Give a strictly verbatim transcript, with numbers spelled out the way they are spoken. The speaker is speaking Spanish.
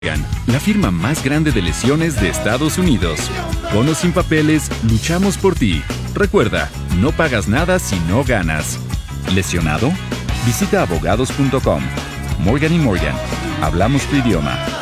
La firma más grande de lesiones de Estados Unidos. Con o sin papeles, luchamos por ti. Recuerda, no pagas nada si no ganas. ¿Lesionado? Visita abogados punto com. Morgan y Morgan. Hablamos tu idioma.